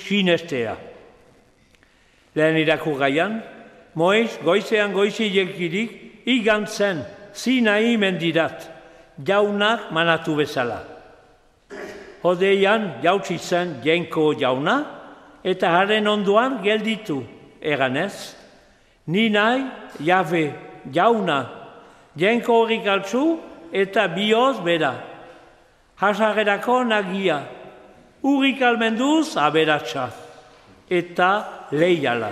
sinestea. Lehen irakurgaian, Moiz goizean goizilekirik igantzen Sinai mendirat, jaunak manatu bezala. Hodeian jautsi zen Jenko jauna, eta haren ondoan gelditu, eganez. Ni nahi, Jabe, jauna, Jenko horrik altzu eta bioz bera. Hasagerako nagia, urrik almenduz aberatsa, eta leiala.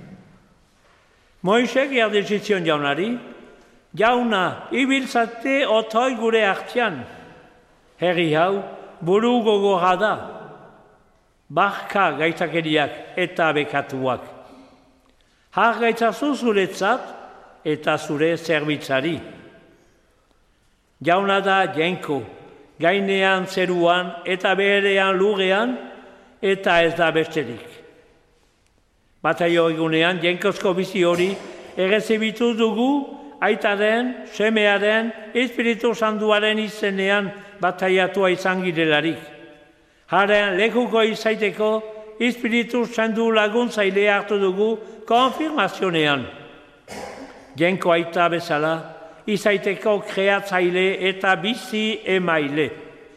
Moisek jardezizion jaunari, jauna, ibiltzate otoi gure artean. Herri hau, buru gogorra da, barka gaitzakeriak eta bekatuak. Har gaitzazu zuretzat eta zure zerbitzari. Jauna da Jenko, gainean zeruan eta beherean lurrean, eta ez da besterik. Bataio egunean, Jenkozko bizi hori errezibitu dugu aitaren, semearen, Espiritu Santuaren izenean bataiatua izan girelarik. Haren lekuko izaiteko Espiritu Santu laguntzaile hartu dugu konfirmazionean. Jenko aita bezala, izaiteko kreatzaile eta bizi emaile.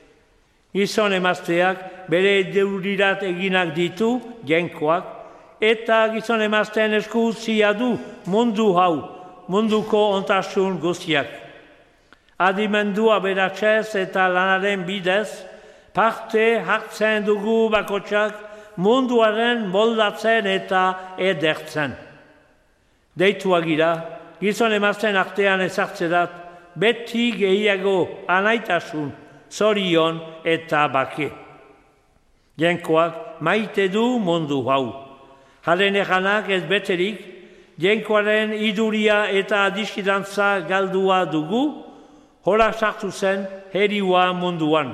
Gizon emazteak bere deurirat eginak ditu Jenkoak, eta gizon emazteen esku utzia du mundu hau, munduko ontasun guztiak. Adimendua beratzez eta lanaren bidez, parte hartzen dugu bakotsak munduaren moldatzen eta edertzen. Deituagira, gizon emazteen artean ezartzerat, beti gehiago anaitasun, zorion eta bake. Jenkoak maite du mundu hau. Haren eganak ez beterik, Jenkoaren iduria eta adiskidantza galdua dugu, hola sartu zen heriua munduan.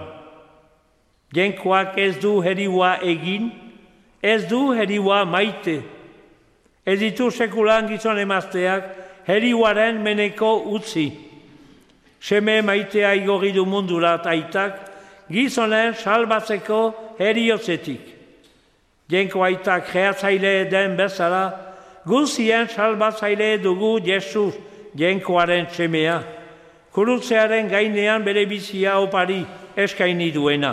Jenkoak ez du heriua egin, ez du heriua maite. Ez ditu sekulan gizon emazteak heriuaren meneko utzi. Seme maitea igorri du mundurat aitak, gizonen salbatzeko heriotzetik. Jenko aita kreatzaile den bezala, guzien salbatzaile dugu Jesus, Jenkoaren semea. Kurutzearen gainean bere bizia opari eskaini duena.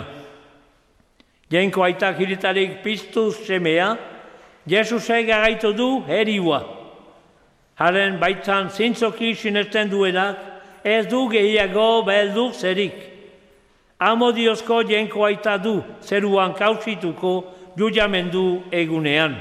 Jenko aita hiritarik piztuz semea, Jesusek agaitu du heriua. Haren baitan zintzoki sinesten duenak, ez du gehiago beldur zerik. Amodiozko Jenko aita du zeruan kausituko jujamendu egunean.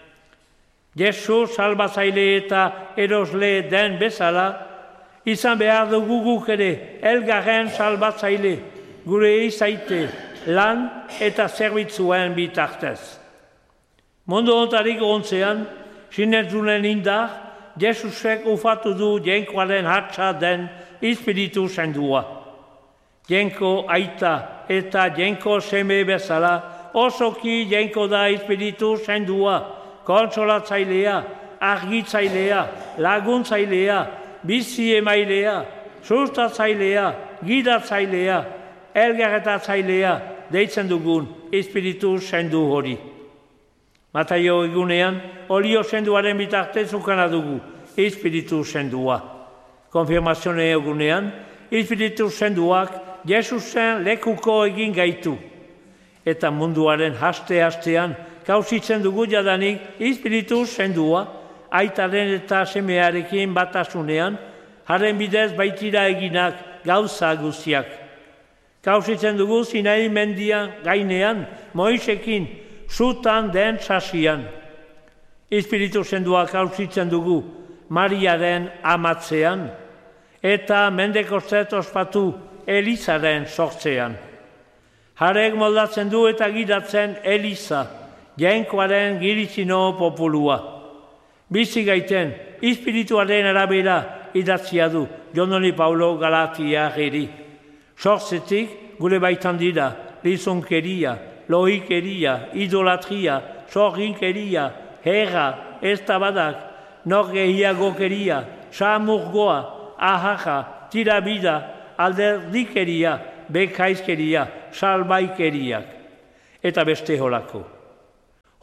Jesus salbatzaile eta erosle den bezala, izan behar dugu guk ere elgarren salbatzaile, gure izaite, lan eta zerbitzuen bitartez. Mundu ontarik gontzean, sinetzunen indar, Jesusek ufatu du Jenkoaren hatsa den Espiritu Santua. Jenko aita eta Jenko seme bezala, osoki Jenko da Espiritu Santua, konsolatzailea, argitzailea, laguntzailea, bizi emailea, sustatzailea, gidatzailea, elgarretatzailea, deitzen dugun Espiritu Santu hori. Mataio egunean, olio senduaren bitartez ukana dugu, Espiritu Santua. Konfirmazione egunean, Espiritu Santuak Jesusen lekuko egin gaitu. Eta munduaren haste-hastean, kausitzen dugu jadanik Espiritu Santua, aitaren eta semearekin batasunean, haren bidez baitira eginak gauza guztiak. Kausitzen dugu Sinai mendian gainean, Moisekin, zutan den sasian. Espiritu Santua kausitzen dugu Mariaren amatzean, eta Mendekostet ospatu Elizaren sortzean. Harek moldatzen du eta gidatzen Eliza, Jenkoaren giritzino populua. Bizi gaiten, Espirituaren arabera idatzia du, Jononi Paulo Galatia geri. Sortzetik gure baitan dira, lizonkeria, lohikeria, idolatria, sorginkeria, herra, eztabadak, norgehiagokeria, samurgoa, ahaja, tirabida, alderdikeria, bekaizkeria, salbaikeriak, eta beste holako.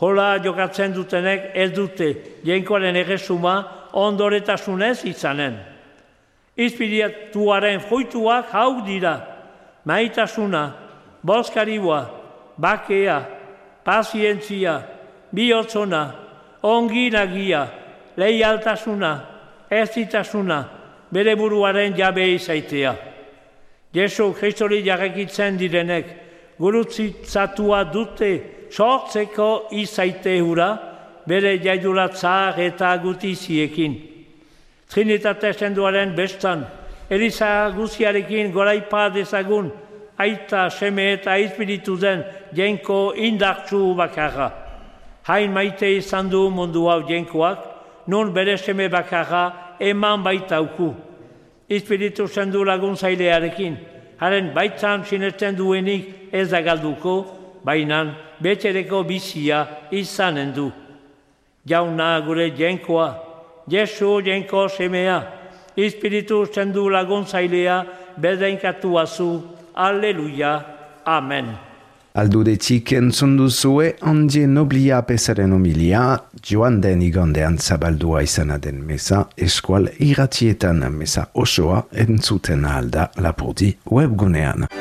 Hola jokatzen dutenek ez dute jainkoaren erresuma ondoretasunez izanen. Espirituaren fruituak hau dira, maitasuna, bozkaribua, bakea, pazientzia, bihotzona, onginagia, leialtasuna, erzitasuna, bere buruaren jabe izaitea. Jesu Kristori jarrekitzen direnek, gurutzatua dute sortzeko izaite hura, bere jaiduratza eta gutiziekin. Trinitate senduaren bestan, Eliza guziarekin goraipa dezagun, aita, seme eta espiritu den jenko indartsu bakarra. Hain maite izan du mundu hau jenkoak, nun bere seme bakarra eman baitauku. Espiritu sendu laguntzailearekin, haren baitan sinesten duenik ez da galduko, bainan betereko bizia izanen du. Jauna gure jenkoa, Jesu jenko semea, Espiritu sendu laguntzailea bedeinkatuazu, Alleluia, Amen. Aldudetik entzun duzue handie noblia pesaren homilia, joan den igandean zabaldua izana den meza, eskual irratietan meza osoa entzuten alda Lapurdi webgunean.